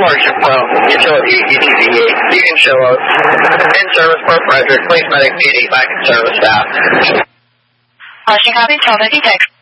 Flagship Pro, Utility, ETVE, Union Shiloh, in service, Port Frederick, police medic, PD, back in service staff. Washington copy, 1250 text.